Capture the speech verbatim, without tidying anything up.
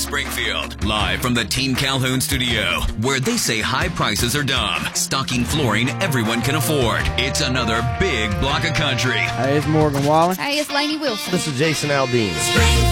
Springfield. Live from the Team Calhoun studio, where they say high prices are dumb, stocking flooring everyone can afford. It's another big block of country. Hey, it's Morgan Wallen. Hey, it's Lainey Wilson. This is Jason Aldean.